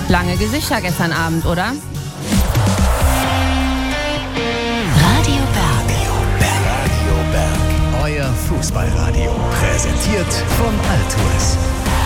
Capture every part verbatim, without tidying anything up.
Lange Gesichter gestern Abend, oder? Radio Berg. Radio Berg. Euer Fußballradio. Präsentiert von Altours.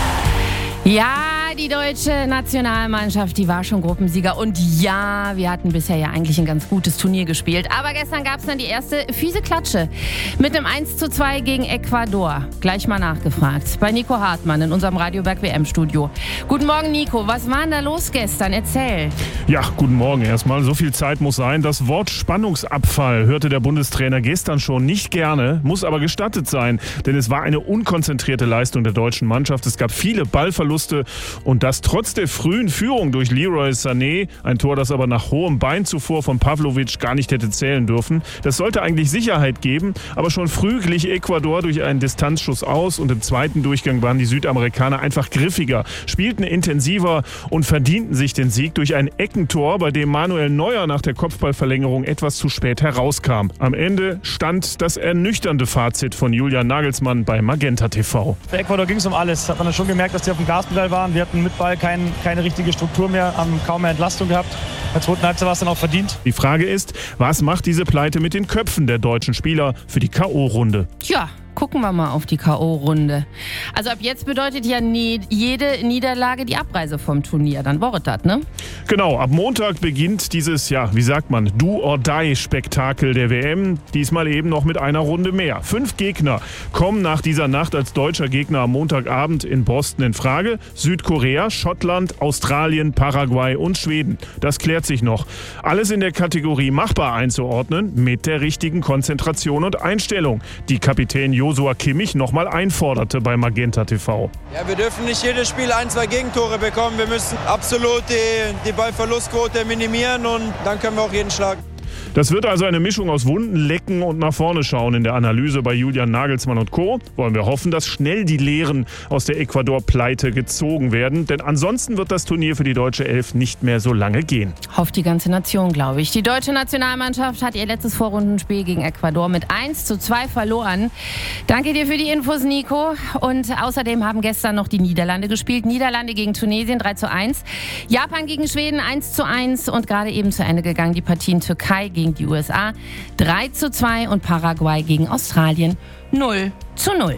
Ja, die deutsche Nationalmannschaft, die war schon Gruppensieger. Und ja, wir hatten bisher ja eigentlich ein ganz gutes Turnier gespielt. Aber gestern gab es dann die erste fiese Klatsche mit einem eins zu zwei gegen Ecuador. Gleich mal nachgefragt bei Nico Hartmann in unserem Radio Berg W M-Studio. Guten Morgen, Nico. Was war denn da los gestern? Erzähl. Ja, guten Morgen erstmal. So viel Zeit muss sein. Das Wort Spannungsabfall hörte der Bundestrainer gestern schon nicht gerne, muss aber gestattet sein. Denn es war eine unkonzentrierte Leistung der deutschen Mannschaft. Es gab viele Ballverluste und das trotz der frühen Führung durch Leroy Sané. Ein Tor, das aber nach hohem Bein zuvor von Pavlovic gar nicht hätte zählen dürfen. Das sollte eigentlich Sicherheit geben, aber schon früh glich Ecuador durch einen Distanzschuss aus und im zweiten Durchgang waren die Südamerikaner einfach griffiger, spielten intensiver und verdienten sich den Sieg durch ein Eckentor, bei dem Manuel Neuer nach der Kopfballverlängerung etwas zu spät herauskam. Am Ende stand das ernüchternde Fazit von Julian Nagelsmann bei Magenta T V. Bei Ecuador ging es um alles. Hat man schon gemerkt, dass die auf dem Gaspedal waren. Wir hatten mit Ball kein, keine richtige Struktur mehr, haben kaum mehr Entlastung gehabt. In der zweiten Halbzeit war es dann auch verdient. Die Frage ist, was macht diese Pleite mit den Köpfen der deutschen Spieler für die K O-Runde? Tja, gucken wir mal auf die K O-Runde. Also ab jetzt bedeutet ja nie, jede Niederlage die Abreise vom Turnier. Dann war es das, ne? Genau, ab Montag beginnt dieses, ja, wie sagt man, Do-or-Die-Spektakel der W M. Diesmal eben noch mit einer Runde mehr. Fünf Gegner kommen nach dieser Nacht als deutscher Gegner am Montagabend in Boston in Frage. Südkorea, Schottland, Australien, Paraguay und Schweden. Das klärt sich noch. Alles in der Kategorie machbar einzuordnen, mit der richtigen Konzentration und Einstellung. Die Kapitän Joshua Kimmich nochmal einforderte bei Magenta T V. Ja, wir dürfen nicht jedes Spiel ein, zwei Gegentore bekommen. Wir müssen absolut die, die Ballverlustquote minimieren und dann können wir auch jeden schlagen. Das wird also eine Mischung aus Wunden, Lecken und nach vorne schauen in der Analyse bei Julian Nagelsmann und Co. Wollen wir hoffen, dass schnell die Lehren aus der Ecuador-Pleite gezogen werden. Denn ansonsten wird das Turnier für die deutsche Elf nicht mehr so lange gehen. Hofft die ganze Nation, glaube ich. Die deutsche Nationalmannschaft hat ihr letztes Vorrundenspiel gegen Ecuador mit eins zu zwei verloren. Danke dir für die Infos, Nico. Und außerdem haben gestern noch die Niederlande gespielt. Niederlande gegen Tunesien drei zu eins. Japan gegen Schweden eins zu eins. Und gerade eben zu Ende gegangen die Partien Türkei gegen die U S A drei zu zwei und Paraguay gegen Australien null zu null.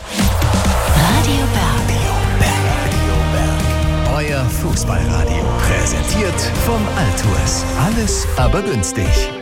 Radio Berg. Euer Fußballradio. Präsentiert von Altours. Alles aber günstig.